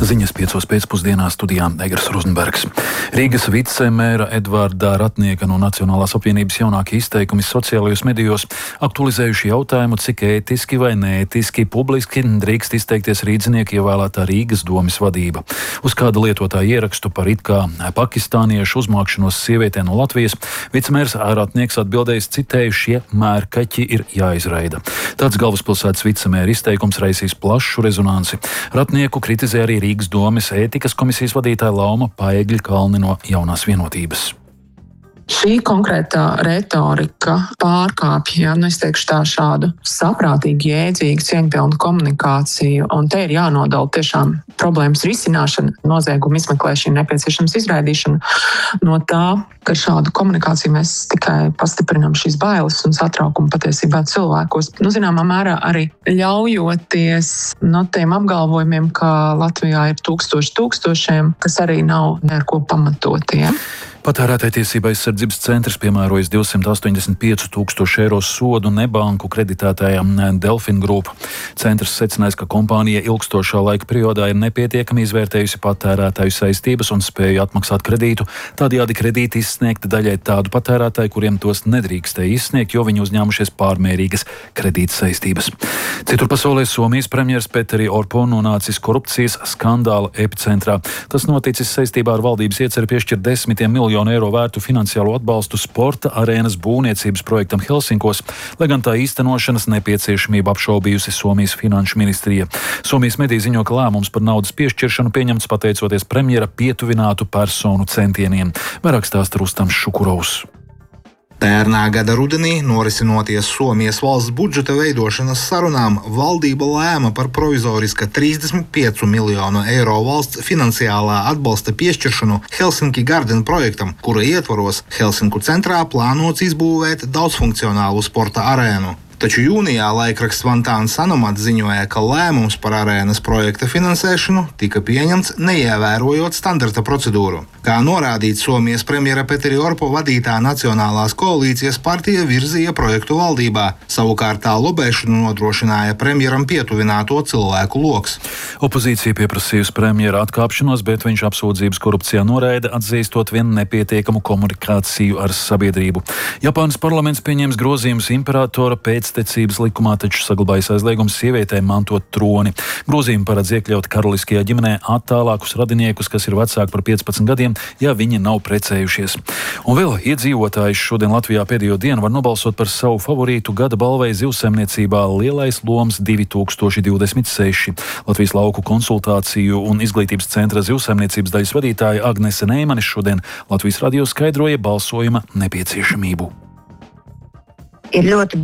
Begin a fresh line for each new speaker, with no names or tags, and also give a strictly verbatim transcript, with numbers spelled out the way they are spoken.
Ziņas piecos pēcpusdienā studijā Egers Rozenbergs. Rīgas vicemēra Edvarda Ratnieka no Nacionālās apvienības jaunākie izteikumi sociālajos medijos aktualizējuši jautājumu, cik ētiski vai neētiski publiski drīkst izteikties rīdzinieki ievēlētā Rīgas domes vadība. Uz kāda lietotāja ierakstu par it kā pakistāniešu uzmākšanos sievietē no Latvijas vicemērs Ratnieks atbildējis, citēju, šie mērkaķi ir jāizraida. Tāds galvaspilsētas vicemēra izteikums raisīs plašu rezonansi. Ratnieku kritizē arī Rīgas domes ētikas komisijas vadītāja Lauma Paegļa-Kalni no Jaunās vienotības.
Šī konkrētā retorika pārkāpja, ja, nu es teikšu tā, šādu saprātīgu, jēdzīgu, cieņpilnu komunikāciju, un te ir jānodala tiešām problēmas risināšana, nozieguma izmeklēšana, nepieciešams izraidīšana no tā, ka šādu komunikāciju mēs tikai pastiprinām šīs bailes un satraukumu patiesībā cilvēkos. Nu, zināmā mērā arī ļaujoties no tiem apgalvojumiem, ka Latvijā ir tūkstoši tūkstošiem, kas arī nav neko pamatotiem.
Patērētāju tiesību aizsardzības centrs piemērojas divsimt astoņdesmit pieci tūkstoši eiro sodu nebanku kreditētājām Delfin Group. Centrs secinājis, ka kompānija ilgstošā laika periodā ir nepietiekami izvērtējusi patērētāju saistības un spēju atmaksāt kredītu. Tādējādi kredīti izsniegti daļai tādu patērētāju, kuriem tos nedrīkstēja izsniegt, jo viņi uzņēmušies pārmērīgas kredīta saistības. Citur pasaulē Somijas premjers Petteri Orpo nonācis korupcijas skandāla epicentrā. Tas noticis saistībā ar valdības ieceri piešķirt desmitiem miljonu eiro vērtu finansiālo atbalstu sporta arēnas būvniecības projektam Helsinkos, lai gan tā īstenošanas nepieciešamību apšaubījusi Somijas finanšu ministrija. Somijas mediji ziņo, ka lēmums par naudas piešķiršanu pieņemts pateicoties premjera pietuvinātu personu centieniem. Vairāk stāsta Rustams Šukurovs.
Pērnā gada rudenī, norisinoties Somijas valsts budžeta veidošanas sarunām, valdība lēma par provizoriska trīsdesmit piecu miljonu eiro valsts finansiālā atbalsta piešķiršanu Helsinki Garden projektam, kura ietvaros Helsinku centrā plānots izbūvēt daudzfunkcionālu sporta arēnu. Taču jūnijā laikraksts Vantāna Sanomat ziņoja, ka lēmums par arēnas projekta finansēšanu tika pieņemts neievērojot standarta procedūru. Kā norādīts, Somijas premjera Petteri Orpo vadītā Nacionālās koalīcijas partija virzīja projektu valdībā. Savukārt tā lobēšanu nodrošināja premjeram pietuvināto cilvēku loks.
Opozīcija pieprasījusi premjera atkāpšanos, bet viņš apsūdzības korupcijā noraida, atzīstot vien nepietiekamu komunikāciju ar sabiedrību. Japānas parlaments pieņems grozījumus imperatora pēctecības likumā, taču saglabājas aizliegums sievietēm mantot troni. Grozījumi paredz iekļaut karaliskajā ģimenē attālākus radiniekus, kas ir vecāki par piecpadsmit gadiem, ja viņi nav precējušies. Un vēl iedzīvotājs šodien Latvijā pēdējo dienu var nobalsot par savu favorītu gada balvai zivsaimniecībā Lielais loms divi tūkstoši divdesmit seši. Latvijas lauku konsultāciju un izglītības centra zivsaimniecības daļas vadītāja Agnese Neimanis šodien Latvijas radio skaidroja balsojuma nepieciešamību.
Ir ļoti